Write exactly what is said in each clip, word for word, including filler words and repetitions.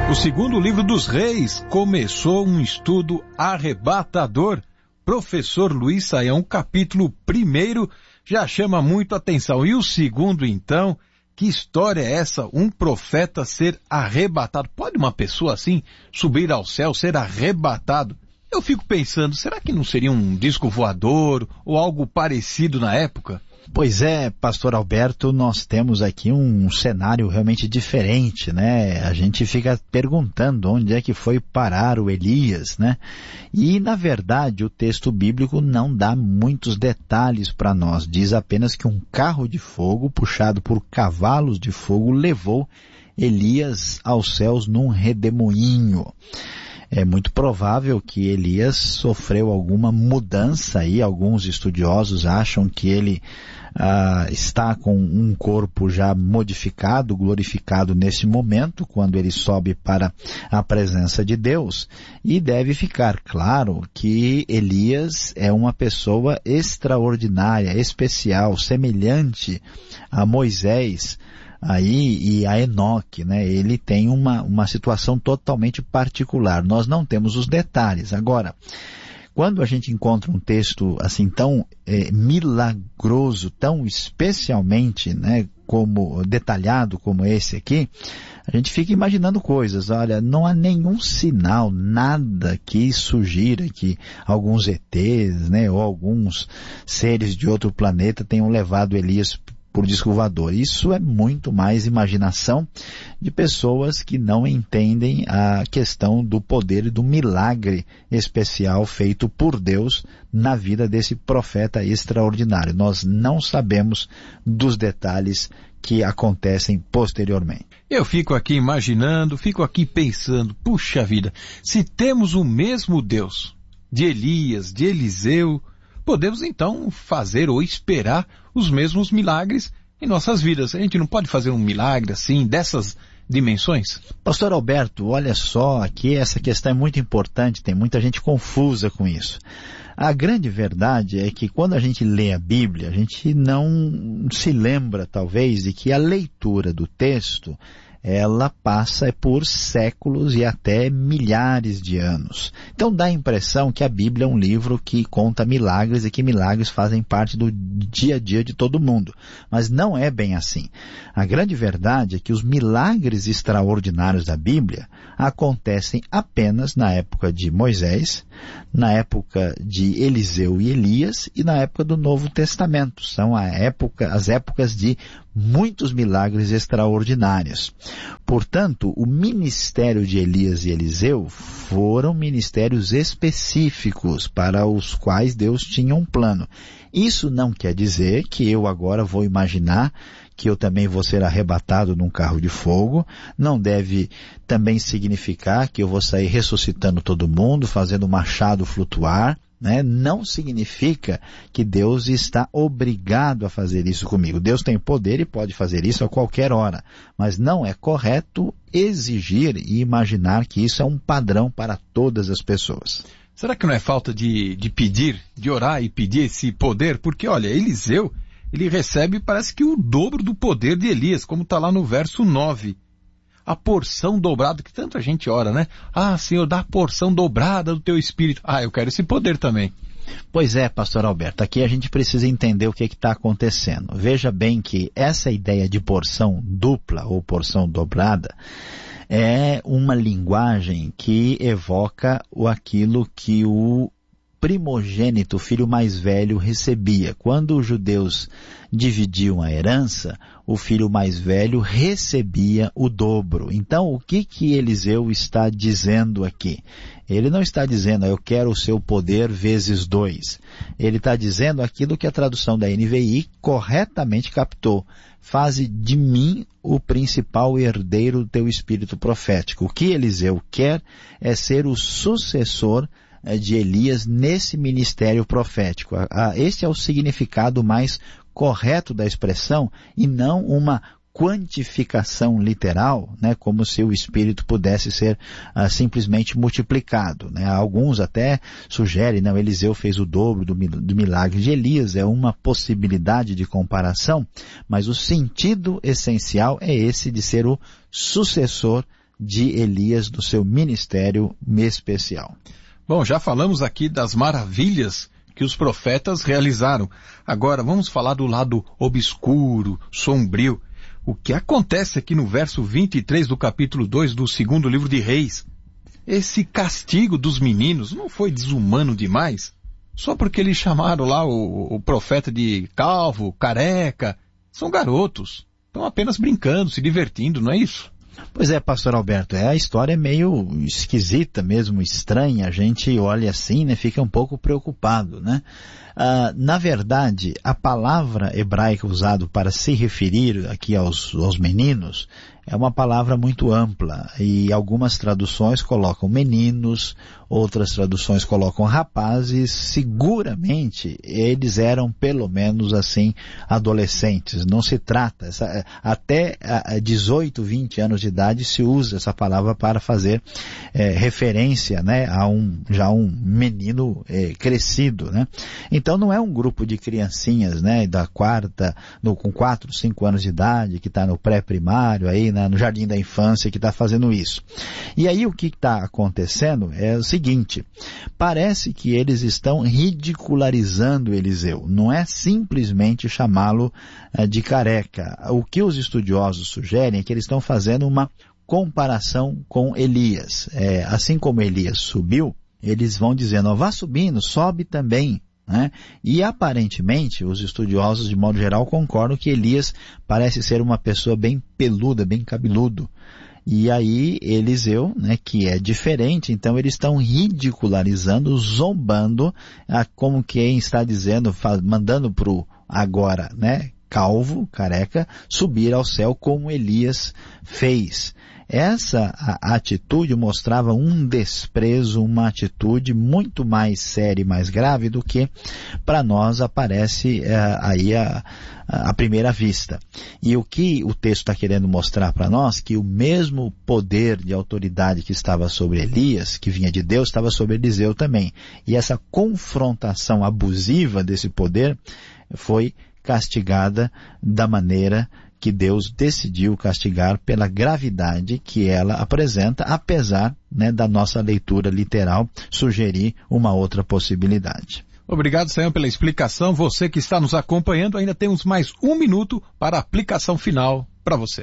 O segundo livro dos Reis começou um estudo arrebatador. Professor Luiz Saião, o capítulo primeiro já chama muito atenção. E o segundo, então, que história é essa? Um profeta ser arrebatado. Pode uma pessoa assim subir ao céu, ser arrebatado? Eu fico pensando, será que não seria um disco voador ou algo parecido na época? Pois é, pastor Alberto, nós temos aqui um cenário realmente diferente, né? A gente fica perguntando onde é que foi parar o Elias, né? E, na verdade, o texto bíblico não dá muitos detalhes para nós. Diz apenas que um carro de fogo, puxado por cavalos de fogo, levou Elias aos céus num redemoinho. É muito provável que Elias sofreu alguma mudança aí. Alguns estudiosos acham que ele ah, está com um corpo já modificado, glorificado nesse momento, quando ele sobe para a presença de Deus. E deve ficar claro que Elias é uma pessoa extraordinária, especial, semelhante a Moisés, aí e a Enoque, né? Ele tem uma, uma situação totalmente particular. Nós não temos os detalhes. Agora, quando a gente encontra um texto assim tão é, milagroso, tão especialmente, né, como detalhado como esse aqui, a gente fica imaginando coisas. Olha, não há nenhum sinal, nada que sugira que alguns E Tês, né, ou alguns seres de outro planeta tenham levado Elias por disco voador. Isso é muito mais imaginação de pessoas que não entendem a questão do poder e do milagre especial feito por Deus na vida desse profeta extraordinário. Nós não sabemos dos detalhes que acontecem posteriormente. Eu fico aqui imaginando, fico aqui pensando, puxa vida, se temos o mesmo Deus de Elias, de Eliseu, podemos então fazer ou esperar os mesmos milagres em nossas vidas. A gente não pode fazer um milagre assim, dessas dimensões? Pastor Alberto, olha só, aqui essa questão é muito importante, tem muita gente confusa com isso. A grande verdade é que quando a gente lê a Bíblia, a gente não se lembra, talvez, de que a leitura do texto ela passa por séculos e até milhares de anos. Então dá a impressão que a Bíblia é um livro que conta milagres e que milagres fazem parte do dia a dia de todo mundo. Mas não é bem assim. A grande verdade é que os milagres extraordinários da Bíblia acontecem apenas na época de Moisés, na época de Eliseu e Elias e na época do Novo Testamento. São a época, as épocas de muitos milagres extraordinários. Portanto, o ministério de Elias e Eliseu foram ministérios específicos para os quais Deus tinha um plano. Isso não quer dizer que eu agora vou imaginar que eu também vou ser arrebatado num carro de fogo. Não deve também significar que eu vou sair ressuscitando todo mundo, fazendo o machado flutuar. Né? Não significa que Deus está obrigado a fazer isso comigo. Deus tem poder e pode fazer isso a qualquer hora, mas não é correto exigir e imaginar que isso é um padrão para todas as pessoas. Será que não é falta de, de pedir, de orar e pedir esse poder? Porque, olha, Eliseu, ele recebe, parece que o dobro do poder de Elias, como está lá no verso nove. A porção dobrada, que tanta gente ora, né? Ah, Senhor, dá a porção dobrada do teu espírito. Ah, eu quero esse poder também. Pois é, pastor Alberto, aqui a gente precisa entender o que está acontecendo. Veja bem que essa ideia de porção dupla ou porção dobrada é uma linguagem que evoca o aquilo que o primogênito, o filho mais velho, recebia. Quando os judeus dividiam a herança, o filho mais velho recebia o dobro. Então, o que que Eliseu está dizendo aqui? Ele não está dizendo, eu quero o seu poder vezes dois. Ele está dizendo aquilo que a tradução da N V I corretamente captou. Faze de mim o principal herdeiro do teu espírito profético. O que Eliseu quer é ser o sucessor de Elias nesse ministério profético. Este é o significado mais correto da expressão e não uma quantificação literal, né, como se o espírito pudesse ser uh, simplesmente multiplicado. Né? Alguns até sugerem, não, Eliseu fez o dobro do, do milagre de Elias, é uma possibilidade de comparação, mas o sentido essencial é esse de ser o sucessor de Elias no seu ministério especial. Bom, já falamos aqui das maravilhas que os profetas realizaram. Agora vamos falar do lado obscuro, sombrio. O que acontece aqui no verso vinte e três do capítulo dois do segundo livro de Reis? Esse castigo dos meninos não foi desumano demais? Só porque eles chamaram lá o, o profeta de calvo, careca. São garotos. Estão apenas brincando, se divertindo, não é isso? Pois é, pastor Alberto, é, a história é meio esquisita mesmo, estranha. A gente olha assim, né, fica um pouco preocupado, né? Ah, na verdade, a palavra hebraica usada para se referir aqui aos, aos meninos é uma palavra muito ampla, e algumas traduções colocam meninos, outras traduções colocam rapazes. Seguramente eles eram pelo menos assim adolescentes. Não se trata, essa, até dezoito, vinte anos de idade se usa essa palavra para fazer é, referência, né, a um, já um menino é, crescido, né? Então não é um grupo de criancinhas, né, da quarta, no, com quatro, cinco anos de idade, que está no pré-primário aí, né, no jardim da infância, que está fazendo isso. E aí o que está acontecendo é o seguinte: parece que eles estão ridicularizando Eliseu, não é simplesmente chamá-lo uh, de careca. O que os estudiosos sugerem é que eles estão fazendo uma comparação com Elias. É, assim como Elias subiu, eles vão dizendo, ó, vá subindo, sobe também. Né? E aparentemente os estudiosos de modo geral concordam que Elias parece ser uma pessoa bem peluda, bem cabeludo. E aí Eliseu, né, que é diferente, então eles estão ridicularizando, zombando, ah, como quem está dizendo, mandando para o agora, né, calvo, careca, subir ao céu como Elias fez. Essa a, a atitude mostrava um desprezo, uma atitude muito mais séria e mais grave do que para nós aparece é, aí a, a primeira vista. E o que o texto está querendo mostrar para nós, que o mesmo poder de autoridade que estava sobre Elias, que vinha de Deus, estava sobre Eliseu também. E essa confrontação abusiva desse poder foi castigada da maneira que Deus decidiu castigar, pela gravidade que ela apresenta, apesar, né, da nossa leitura literal sugerir uma outra possibilidade. Obrigado, Sayão, pela explicação. Você que está nos acompanhando, ainda temos mais um minuto para a aplicação final para você.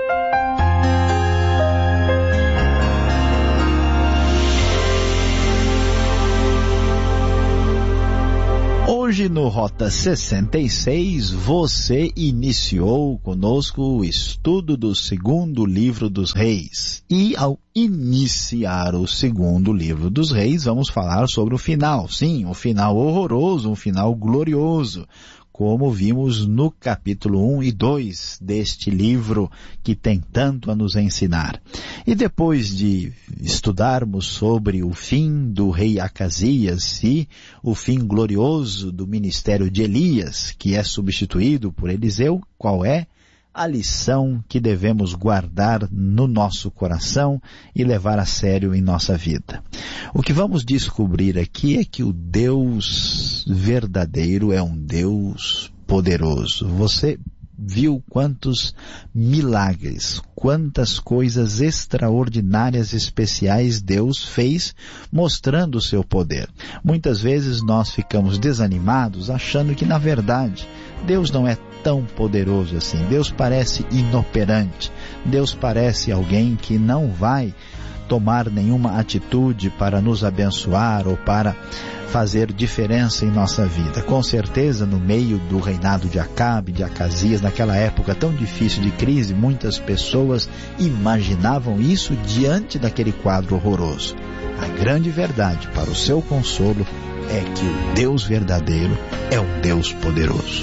Hoje no Rota sessenta e seis, você iniciou conosco o estudo do segundo livro dos Reis. E ao iniciar o segundo livro dos Reis, vamos falar sobre o final. Sim, um final horroroso, um final glorioso, como vimos no capítulo um e dois deste livro que tem tanto a nos ensinar. E depois de estudarmos sobre o fim do rei Acasias e o fim glorioso do ministério de Elias, que é substituído por Eliseu, qual é a lição que devemos guardar no nosso coração e levar a sério em nossa vida? O que vamos descobrir aqui é que o Deus verdadeiro é um Deus poderoso. Você viu quantos milagres, quantas coisas extraordinárias, especiais Deus fez, mostrando o seu poder. Muitas vezes nós ficamos desanimados, achando que na verdade Deus não é tão poderoso assim. Deus parece inoperante. Deus parece alguém que não vai tomar nenhuma atitude para nos abençoar ou para fazer diferença em nossa vida. Com certeza, no meio do reinado de Acabe, de Acasias, naquela época tão difícil de crise, muitas pessoas imaginavam isso diante daquele quadro horroroso. A grande verdade para o seu consolo é que o Deus verdadeiro é um Deus poderoso.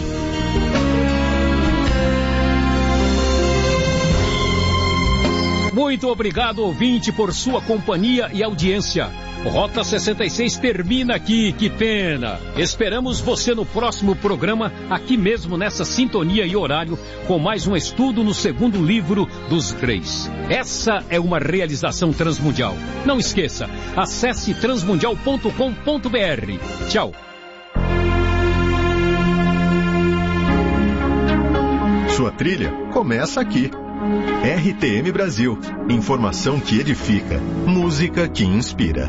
Muito obrigado, ouvinte, por sua companhia e audiência. O Rota sessenta e seis termina aqui, que pena. Esperamos você no próximo programa, aqui mesmo nessa sintonia e horário, com mais um estudo no segundo livro dos Reis. Essa é uma realização transmundial. Não esqueça, acesse transmundial ponto com ponto b r. Tchau. Sua trilha começa aqui. R T M Brasil. Informação que edifica. Música que inspira.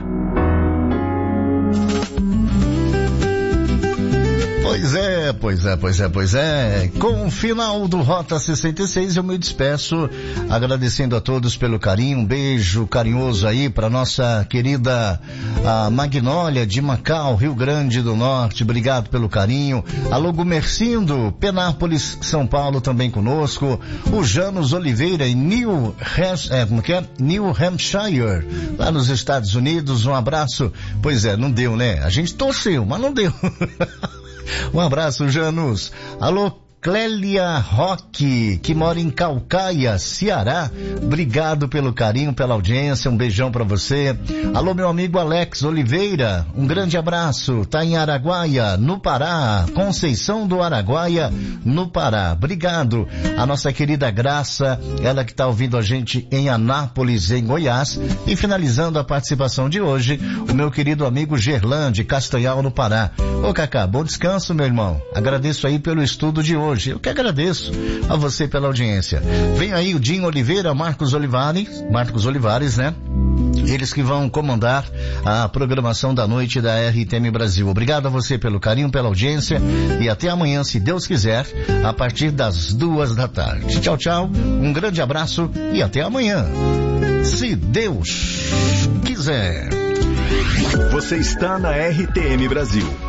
Pois é, pois é, pois é, pois é. Com o final do Rota sessenta e seis, eu me despeço agradecendo a todos pelo carinho. Um beijo carinhoso aí para nossa querida a Magnólia de Macau, Rio Grande do Norte. Obrigado pelo carinho. Alô, Gumercindo, Penápolis, São Paulo também conosco. O Janos Oliveira em New, é, como que é? New Hampshire, lá nos Estados Unidos. Um abraço. Pois é, não deu, né? A gente torceu, mas não deu. Um abraço, Janus. Alô, Clélia Roque, que mora em Calcaia, Ceará. Obrigado pelo carinho, pela audiência. Um beijão pra você. Alô, meu amigo Alex Oliveira. Um grande abraço. Tá em Araguaia, no Pará. Conceição do Araguaia, no Pará. Obrigado. A nossa querida Graça, ela que tá ouvindo a gente em Anápolis, em Goiás. E finalizando a participação de hoje, o meu querido amigo Gerlande, de Castanhal, no Pará. Ô, Cacá, bom descanso, meu irmão. Agradeço aí pelo estudo de hoje. Eu que agradeço a você pela audiência. Vem aí o Dinho Oliveira, Marcos Olivares, Marcos Olivares, né? Eles que vão comandar a programação da noite da R T M Brasil. Obrigado a você pelo carinho, pela audiência e até amanhã, se Deus quiser, a partir das duas da tarde. Tchau, tchau, um grande abraço e até amanhã, se Deus quiser. Você está na R T M Brasil.